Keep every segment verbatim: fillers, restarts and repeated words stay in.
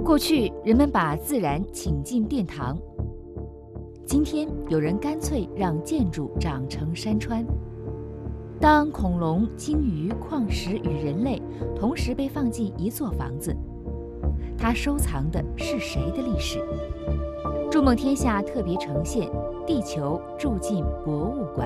过去人们把自然请进殿堂，今天有人干脆让建筑长成山川。当恐龙、鲸鱼、矿石与人类同时被放进一座房子，它收藏的是谁的历史？筑梦天下特别呈现《地球住进博物馆》。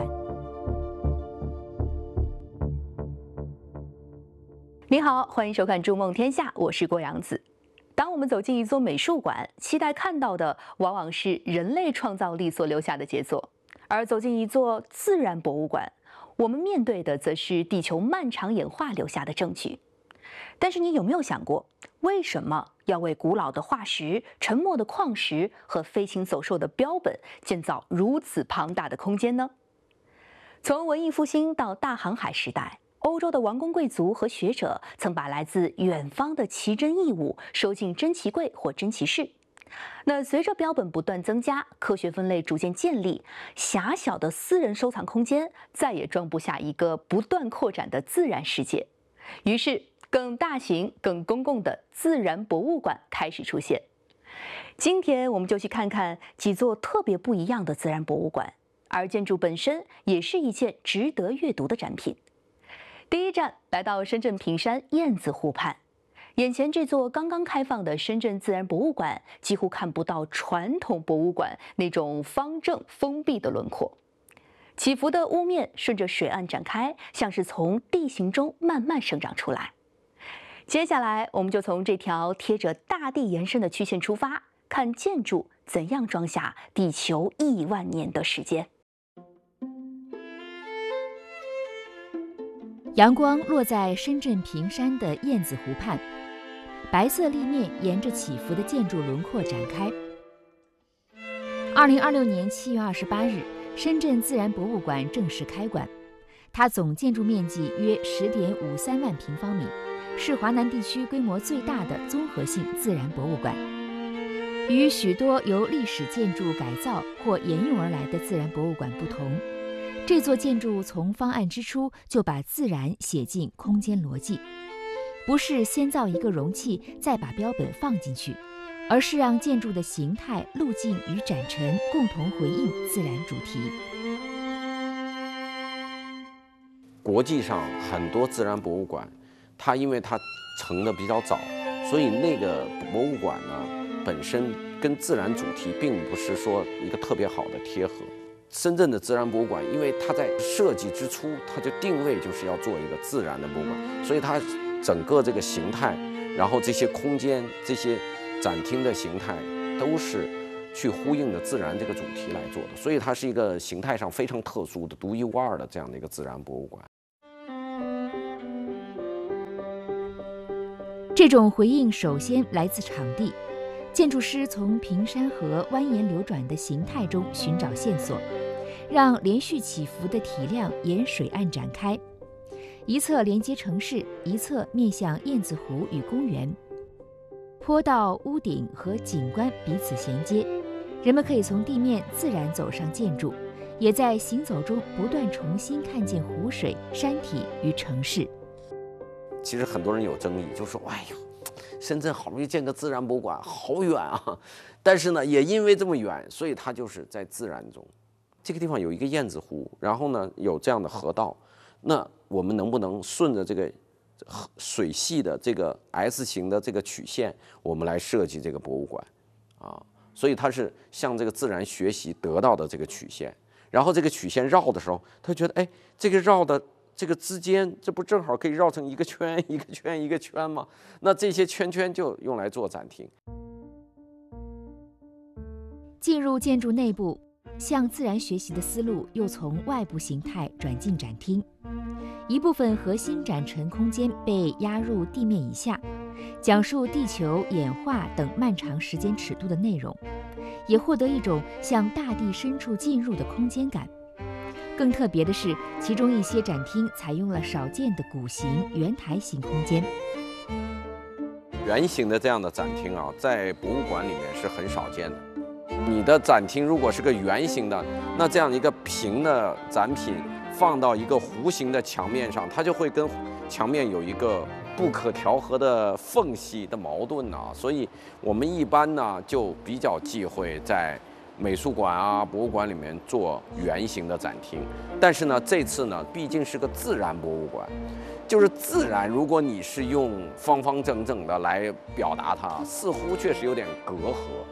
你好，欢迎收看《筑梦天下》，我是郭阳子。当我们走进一座美术馆，期待看到的往往是人类创造力所留下的杰作；而走进一座自然博物馆，我们面对的则是地球漫长演化留下的证据。但是你有没有想过，为什么要为古老的化石、沉没的矿石和飞禽走兽的标本建造如此庞大的空间呢？从文艺复兴到大航海时代，欧洲的王公贵族和学者曾把来自远方的奇珍异物收进珍奇柜或珍奇室。那随着标本不断增加，科学分类逐渐建立，狭小的私人收藏空间再也装不下一个不断扩展的自然世界。于是，更大型、更公共的自然博物馆开始出现。今天，我们就去看看几座特别不一样的自然博物馆，而建筑本身也是一件值得阅读的展品。第一站来到深圳坪山燕子湖畔，眼前这座刚刚开放的深圳自然博物馆，几乎看不到传统博物馆那种方正封闭的轮廓。起伏的屋面顺着水岸展开，像是从地形中慢慢生长出来。接下来，我们就从这条贴着大地延伸的曲线出发，看建筑怎样装下地球亿万年的时间。 阳光落在深圳坪山的燕子湖畔，白色立面沿着起伏的建筑轮廓展开。二零二六年七月二十八日，深圳自然博物馆正式开馆。它总建筑面积约十点五三万平方米，是华南地区规模最大的综合性自然博物馆。与许多由历史建筑改造或沿用而来的自然博物馆不同，这座建筑从方案之初就把自然写进空间逻辑，不是先造一个容器再把标本放进去，而是让建筑的形态、路径与展陈共同回应自然主题。 国际上很多自然博物馆，它因为它成的比较早，所以那个博物馆呢本身跟自然主题并不是说一个特别好的贴合。深圳的自然博物馆，因为它在设计之初，它就定位就是要做一个自然的博物馆，所以它整个这个形态，然后这些空间、这些展厅的形态，都是去呼应的自然这个主题来做的，所以它是一个形态上非常特殊的、独一无二的这样的一个自然博物馆。 这种回应首先来自场地。建筑师从坪山河蜿蜒流转的形态中寻找线索，让连续起伏的体量沿水岸展开，一侧连接城市，一侧面向燕子湖与公园。坡道、屋顶和景观彼此衔接，人们可以从地面自然走上建筑，也在行走中不断重新看见湖水、山体与城市。 其实很多人有争议，就说：“哎呀，深圳好容易建个自然博物馆，好远啊！”但是呢，也因为这么远，所以它就是在自然中。这个地方有一个燕子湖，然后呢有这样的河道，那我们能不能顺着这个水系的这个 S 型的这个曲线，我们来设计这个博物馆啊？所以它是向这个自然学习得到的这个曲线，然后这个曲线绕的时候，他觉得哎，这个绕的。这个之间，这不正好可以绕成一个圈一个圈一个圈吗？那这些圈圈就用来做展厅。 进入建筑内部，向自然学习的思路又从外部形态转进展厅，一部分核心展陈空间被压入地面以下，讲述地球演化等漫长时间尺度的内容，也获得一种向大地深处进入的空间感。更特别的是，其中一些展厅采用了少见的鼓形圆台形空间。 圆形的这样的展厅啊，在博物馆里面是很少见的。你的展厅如果是个圆形的，那这样一个平的展品放到一个弧形的墙面上，它就会跟墙面有一个不可调和的缝隙的矛盾呢、啊，所以我们一般呢就比较忌讳在美术馆啊、博物馆里面做圆形的展厅。但是呢，这次呢毕竟是个自然博物馆，就是自然，如果你是用方方正正的来表达它，似乎确实有点隔阂。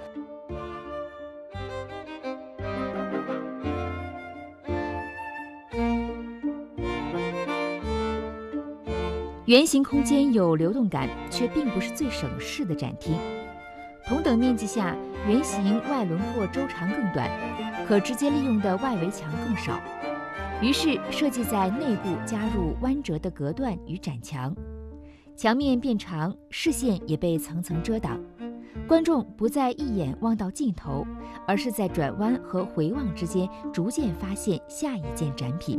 圆形空间有流动感，却并不是最省事的展厅。同等面积下，圆形外轮廓周长更短，可直接利用的外围墙更少。于是设计在内部加入弯折的隔断与展墙，墙面变长，视线也被层层遮挡。观众不再一眼望到尽头，而是在转弯和回望之间逐渐发现下一件展品。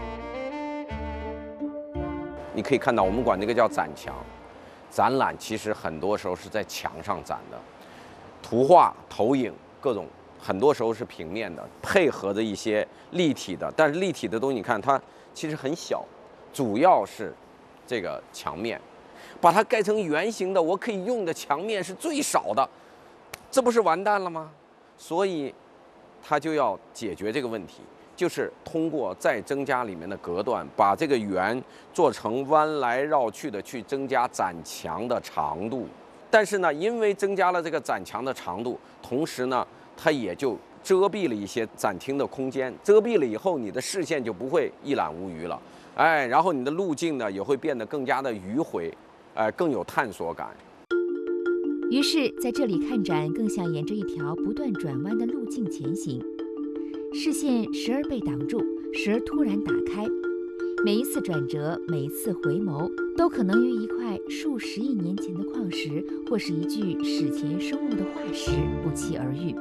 你可以看到，我们管这个叫展墙。展览其实很多时候是在墙上展的，图画、投影各种，很多时候是平面的，配合着一些立体的。但是立体的东西，你看它其实很小，主要是这个墙面，把它盖成圆形的，我可以用的墙面是最少的，这不是完蛋了吗？所以它就要解决这个问题。就是通过再增加里面的隔断，把这个圆做成弯来绕去的，去增加展墙的长度。但是呢，因为增加了这个展墙的长度，同时呢，它也就遮蔽了一些展厅的空间。遮蔽了以后，你的视线就不会一览无余了，哎，然后你的路径呢也会变得更加的迂回，哎，更有探索感。 于是，在这里看展更像沿着一条不断转弯的路径前行。视线时而被挡住，时而突然打开，每一次转折，每一次回眸，都可能与一块数十亿年前的矿石，或是一具史前生物的化石不期而遇。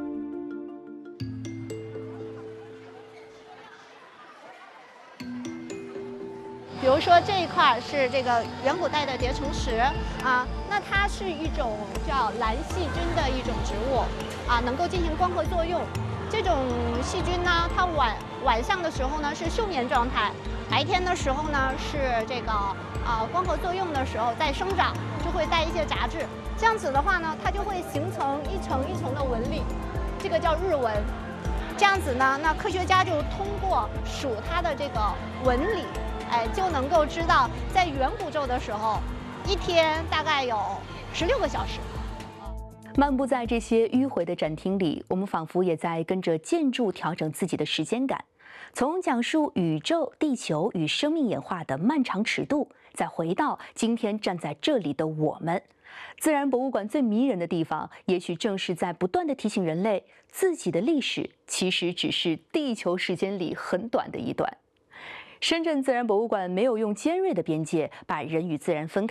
比如说这一块是这个远古代的叠层石啊，那它是一种叫蓝细菌的一种植物啊，能够进行光合作用。这种细菌呢，它晚晚上的时候呢是休眠状态，白天的时候呢是这个啊、呃、光合作用的时候在生长，就会带一些杂质。这样子的话呢，它就会形成一层一层的纹理，这个叫日纹。这样子呢，那科学家就通过数它的这个纹理，哎，就能够知道在远古宙的时候，一天大概有十六个小时。 漫步在这些迂回的展厅里，我们仿佛也在跟着建筑调整自己的时间感，从讲述宇宙、地球与生命演化的漫长尺度，再回到今天站在这里的我们。自然博物馆最迷人的地方，也许正是在不断地提醒人类，自己的历史其实只是地球时间里很短的一段。深圳自然博物馆没有用尖锐的边界把人与自然分开。